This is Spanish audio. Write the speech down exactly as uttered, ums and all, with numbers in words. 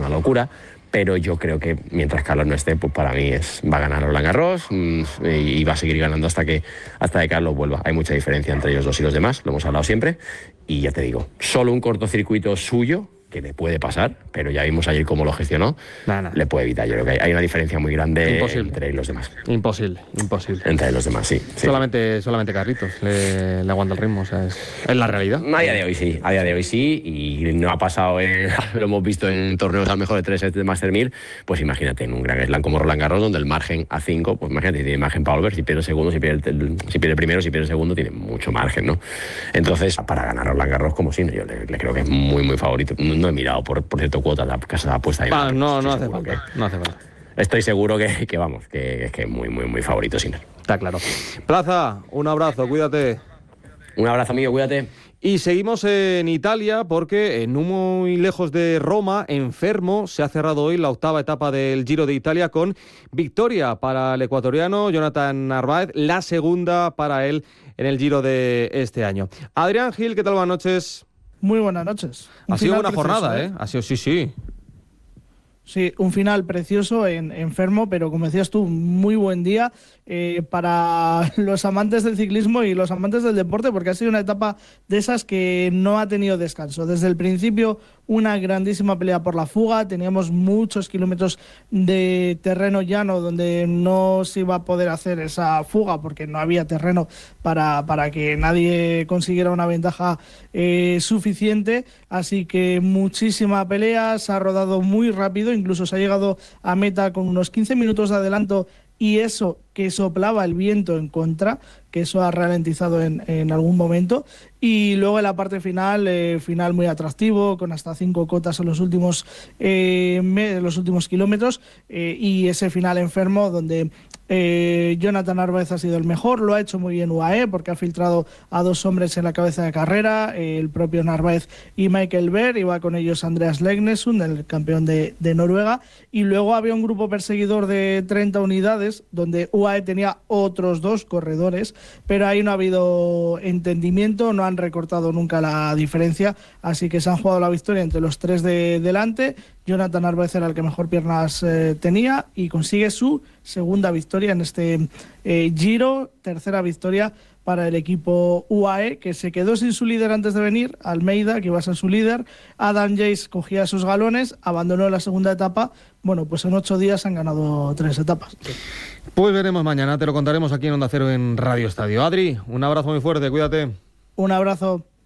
una locura. Pero yo creo que mientras Carlos no esté, pues para mí es va a ganar Roland Garros mmm, y va a seguir ganando hasta que hasta que Carlos vuelva. Hay mucha diferencia entre ellos dos y los demás, lo hemos hablado siempre. Y ya te digo, solo un cortocircuito suyo, que le puede pasar, pero ya vimos ayer cómo lo gestionó, nah, nah. le puede evitar. Yo creo que hay, hay una diferencia muy grande imposible. entre los demás. Imposible, imposible. Entre los demás, sí. sí. Solamente, solamente Carlitos le, le aguanta el ritmo, o sea, es, es la realidad. A día de hoy sí, a día de hoy sí, y no ha pasado, en, lo hemos visto en torneos al mejor de tres sets de Master mil, pues imagínate, en un gran slam como Roland Garros, donde el margen a cinco, pues imagínate, tiene margen para volver, si pierde el segundo, si pierde el, si pierde el primero, si pierde el segundo, tiene mucho margen, ¿no? Entonces, para ganar Roland Garros, como si, yo le, le creo que es muy, muy favorito. No he mirado por, por cierto cuota la casa de apuesta ahí. Ah, no, no hace falta, que, no hace falta. Estoy seguro que, que vamos, que es que muy, muy, muy favorito Sinner. Está claro. Plaza, un abrazo, cuídate. Un abrazo, amigo, cuídate. Y seguimos en Italia porque no muy lejos de Roma, en Fermo, se ha cerrado hoy la octava etapa del Giro de Italia con victoria para el ecuatoriano Jonathan Narváez, la segunda para él en el Giro de este año. Adrián Gil, ¿qué tal? Buenas noches. Muy buenas noches. Un ha sido buena jornada, ¿eh? Ha sido, sí, sí. Sí, un final precioso en, en Fermo, pero como decías tú, muy buen día eh, para los amantes del ciclismo y los amantes del deporte, porque ha sido una etapa de esas que no ha tenido descanso. Desde el principio, una grandísima pelea por la fuga, teníamos muchos kilómetros de terreno llano donde no se iba a poder hacer esa fuga porque no había terreno para, para que nadie consiguiera una ventaja eh, suficiente, así que muchísima pelea, se ha rodado muy rápido, incluso se ha llegado a meta con unos quince minutos de adelanto y eso que soplaba el viento en contra, que eso ha ralentizado en, en algún momento. Y luego en la parte final, eh, final muy atractivo, con hasta cinco cotas en los últimos, eh, me, los últimos kilómetros, eh, y ese final enfermo donde eh, Jonathan Narváez ha sido el mejor, lo ha hecho muy bien U A E porque ha filtrado a dos hombres en la cabeza de carrera, eh, el propio Narváez y Michael Berg, y va con ellos Andreas Legnesund, el campeón de, de Noruega, y luego había un grupo perseguidor de treinta unidades donde U A E tenía otros dos corredores, pero ahí no ha habido entendimiento, no han recortado nunca la diferencia, así que se han jugado la victoria entre los tres de delante. Jonathan Narváez era el que mejor piernas eh, tenía y consigue su segunda victoria en este eh, Giro, tercera victoria para el equipo U A E, que se quedó sin su líder antes de venir, Almeida, que iba a ser su líder. Adam Yates cogía sus galones, abandonó la segunda etapa. Bueno, pues en ocho días han ganado tres etapas. Pues veremos mañana, te lo contaremos aquí en Onda Cero en Radio Estadio. Adri, un abrazo muy fuerte, cuídate. Un abrazo.